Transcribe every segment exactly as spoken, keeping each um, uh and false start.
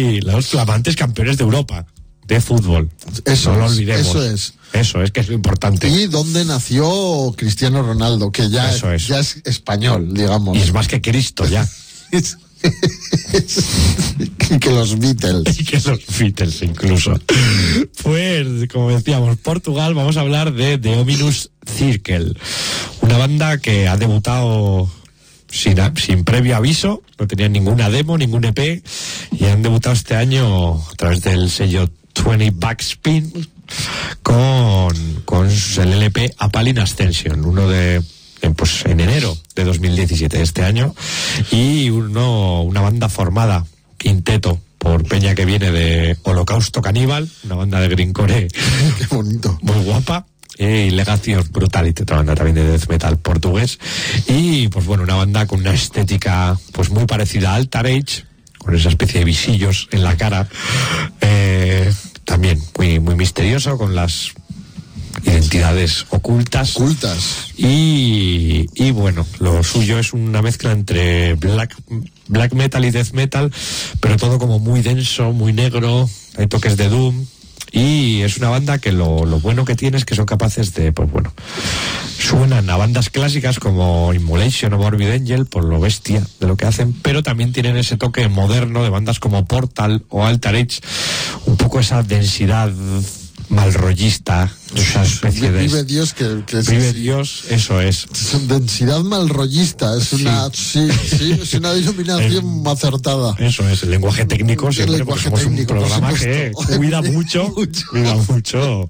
y los flamantes campeones de Europa de fútbol. Eso no lo es, olvidemos. Eso es. Eso es que es lo importante. Y donde nació Cristiano Ronaldo, que ya, Eso es. ya es español, digamos. Y es más que Cristo ya. Es, es, y que los Beatles. Y que los Beatles incluso. Pues, como decíamos, Portugal, vamos a hablar de The Ominous Circle, una banda que ha debutado sin, sin previo aviso, no tenían ninguna demo, ningún E P, y han debutado este año a través del sello veinte Backspin con, con el L P Appalling Ascension, uno de pues en enero de dos mil diecisiete, este año, y uno, una banda formada, quinteto, por peña que viene de Holocausto Caníbal, una banda de greencore qué bonito, muy guapa, y Legacy Brutality, otra banda también de death metal portugués, y pues bueno, una banda con una estética pues muy parecida a Alter Age, con esa especie de visillos en la cara, eh, también muy, muy misterioso, con las identidades ocultas. Ocultas. Y, y bueno, lo suyo es una mezcla entre black, black metal y death metal, pero todo como muy denso, muy negro, hay toques de doom. Y es una banda que lo, lo bueno que tiene es que son capaces de, pues bueno, suenan a bandas clásicas como Immolation o Morbid Angel por lo bestia de lo que hacen, pero también tienen ese toque moderno de bandas como Portal o Alter Age, un poco esa densidad malrollista, esa especie de... Vive Dios, que, que es Vive así. Dios, eso es. Es densidad malrollista, es Sí. una sí, sí, es una denominación El- acertada. Eso es, el lenguaje técnico, El siempre, lenguaje porque somos técnico, un por programa que supuesto. cuida mucho, Mucho. cuida mucho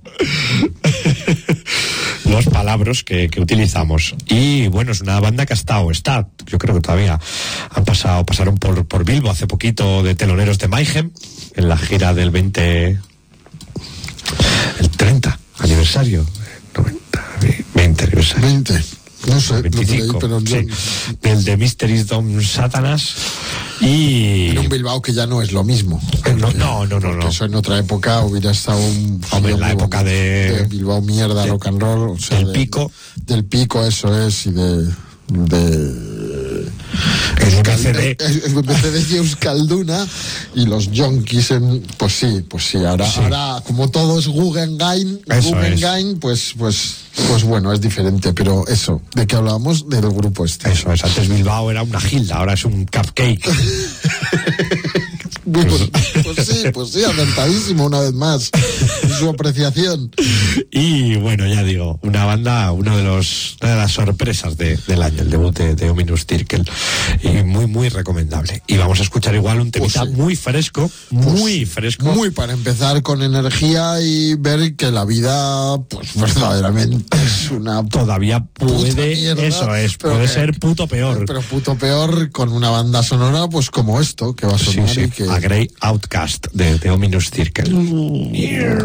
los palabras que, que utilizamos. Y bueno, es una banda que ha estado, está, yo creo que todavía han pasado, pasaron por, por Bilbo hace poquito de teloneros de Mayhem, en la gira del veinte, el treinta aniversario, noventa, veinte aniversario. veinte. No sé, lo que leí, veinticinco, pero yo... sí, del de Mysteries Dom Satanas. Y En un Bilbao que ya no es lo mismo. no, no, no, no, Porque no. eso en otra época hubiera estado un... Hombre, en la muy época bonito. de- de Bilbao mierda, de- rock and roll. O sea, del de- Pico. Del Pico, eso es, y de... de El M C D. el M C D y Euskalduna y los yonkis en, pues sí, pues sí, ahora, Sí. ahora como todo es Guggenheim, Eso Guggenheim, pues, pues, pues bueno, es diferente, pero eso, ¿de qué hablábamos? Del grupo este. Eso es, antes Bilbao era una gilda, ahora es un cupcake. Pues, pues sí, pues sí, acertadísimo una vez más. Su apreciación. Y bueno, ya digo, una banda, uno de los una de las sorpresas de, del año, el debut de, de Ominous Circle, y muy muy recomendable. Y vamos a escuchar igual un temita Pues sí. muy fresco, muy fresco. Muy para empezar con energía y ver que la vida, pues verdaderamente es una Todavía puede, puta mierda, eso es, pero puede que- ser puto peor. Pero puto peor con una banda sonora pues como esto que va a Sí, sonar sí, y que a Grey Outcast de, de Ominous Circle.